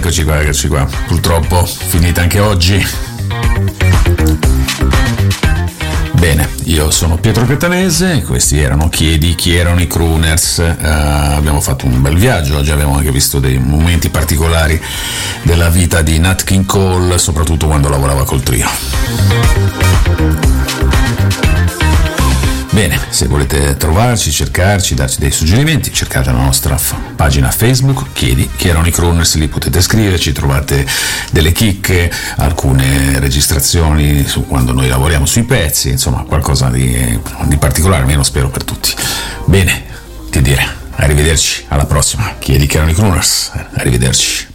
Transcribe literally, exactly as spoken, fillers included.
Eccoci qua, eccoci qua. Purtroppo finita anche oggi. Bene, io sono Pietro Catanese, questi erano Chiedi chi erano i crooners. Uh, abbiamo fatto un bel viaggio, oggi abbiamo anche visto dei momenti particolari della vita di Nat King Cole, soprattutto quando lavorava col trio. Bene, se volete trovarci, cercarci, darci dei suggerimenti, cercate la nostra f- pagina Facebook, Chiedi chi erano i crooners, lì potete scriverci, trovate delle chicche, alcune registrazioni su quando noi lavoriamo sui pezzi, insomma qualcosa di, di particolare, almeno spero per tutti. Bene, che dire, arrivederci, alla prossima, Chiedi chi erano i crooners, arrivederci.